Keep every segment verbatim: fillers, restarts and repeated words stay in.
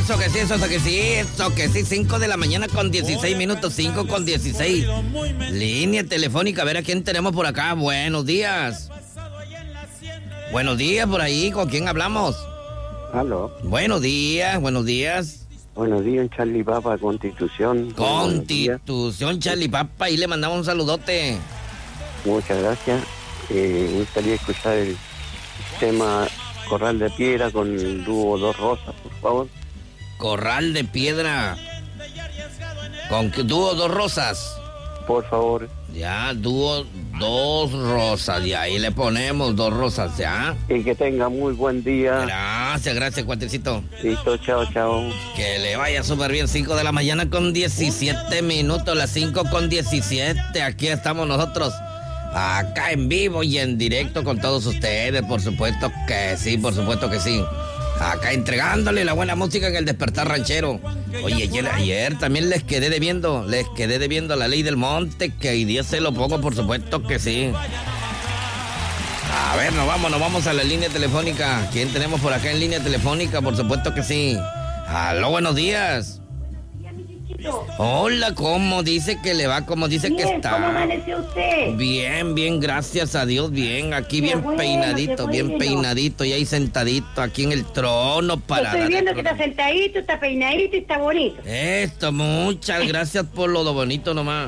Eso que sí, eso que sí, eso que sí, cinco de la mañana con dieciséis minutos, cinco con dieciséis. Línea telefónica, a ver a quién tenemos por acá. Buenos días. Buenos días por ahí, ¿con quién hablamos? Aló. Buenos días, buenos días. Buenos días, Charlie Papa, Constitución. Constitución, Charlie Papa, y le mandamos un saludote. Muchas gracias. Eh, me gustaría escuchar el tema Corral de Piedra con el dúo Dos Rosas, por favor. Corral de Piedra con dúo Dos Rosas. Por favor. Ya, dúo Dos Rosas, y ahí le ponemos Dos Rosas, ¿ya? Y que tenga muy buen día. Gracias, gracias, cuatecito. Listo, chao, chao. Que le vaya súper bien, cinco de la mañana con diecisiete minutos, las cinco con diecisiete, aquí estamos nosotros, acá en vivo y en directo con todos ustedes, por supuesto que sí, por supuesto que sí. Acá entregándole la buena música en el Despertar Ranchero. Oye, ayer, ayer también les quedé debiendo, les quedé debiendo la Ley del Monte, que hoy día se lo pongo, por supuesto que sí. A ver, nos vamos, nos vamos a la línea telefónica. ¿Quién tenemos por acá en línea telefónica? Por supuesto que sí. Aló, buenos días. Hola, ¿cómo dice que le va? ¿Cómo dice bien, que está? ¿Cómo amaneció usted? Bien, bien, gracias a Dios, bien. Aquí Qué bien bueno, peinadito, qué bien bueno. peinadito y ahí sentadito, aquí en el trono para... Estoy dar viendo el que está programa. sentadito, está peinadito y está bonito. Esto, muchas gracias por lo bonito nomás.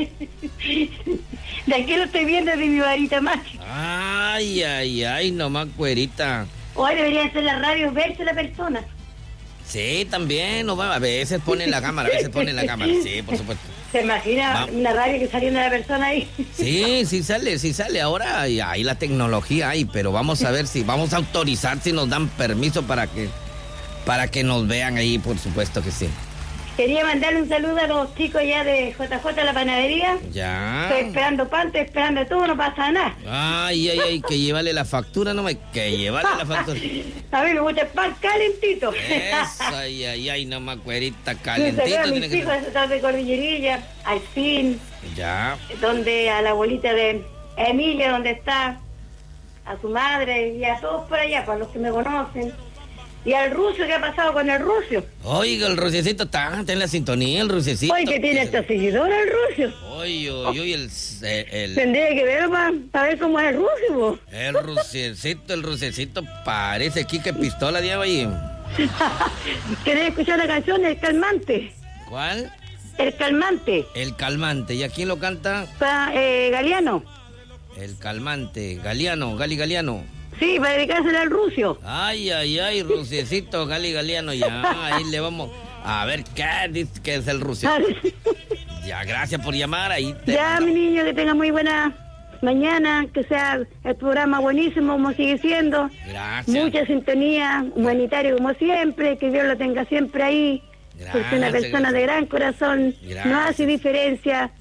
De aquí lo estoy viendo de mi varita macho. Ay, ay, ay, nomás cuerita. Hoy debería ser la radio verse la persona. Sí, también, no va, a veces ponen la cámara, a veces ponen la cámara, sí, por supuesto. ¿Se imagina Va. una radio que saliendo la persona ahí? Sí, sí sale, sí sale. Ahora hay, hay la tecnología ahí, pero vamos a ver si vamos a autorizar si nos dan permiso para que para que nos vean ahí, por supuesto que sí. Quería mandarle un saludo a los chicos ya de J J La Panadería. Ya. Estoy esperando pan, estoy esperando todo, no pasa nada. Ay, ay, ay, que llevarle la factura, no me que llevarle la factura. A mí me gusta el pan calentito. Eso, ay, ay, ay, nomás cuerita Un calentito saludo a tiene mis que hijos ser. de Cordillerilla, al fin, Ya. donde a la abuelita de Emilia, donde está, a su madre y a todos por allá, para los que me conocen. Y al ruso, ¿qué ha pasado con el ruso? Oiga, el ruciecito está, está en la sintonía, el ruciecito. Hoy que tiene esta seguidora el ruso. Oye, oye, oye, el, el, Tendría que verlo para ver cómo es el ruso, po. el ruciecito, el ruciecito parece aquí que pistola de ahí. ¿Querés escuchar la canción El Calmante? ¿Cuál? El Calmante, El calmante. ¿Y a quién lo canta? para eh, Galeano. El calmante. Galeano, Gali Galeano. Sí, para dedicársela al ruso. Ay, ay, ay, ruciecito, Gali Galeano, ya, ahí le vamos a ver qué dice que es el rucio. Ya, gracias por llamar, ahí te... Ya, mi niño, que tenga muy buena mañana, que sea el programa buenísimo como sigue siendo. Gracias. Mucha sintonía, humanitario como siempre, que Dios lo tenga siempre ahí. Porque una Gracias, persona gracias. de gran corazón Gracias. no hace diferencia